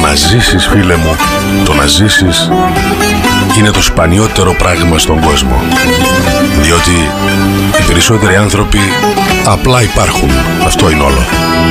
να ζήσεις, φίλε μου, το να ζήσεις είναι το σπανιότερο πράγμα στον κόσμο. Διότι οι περισσότεροι άνθρωποι απλά υπάρχουν. Αυτό είναι όλο.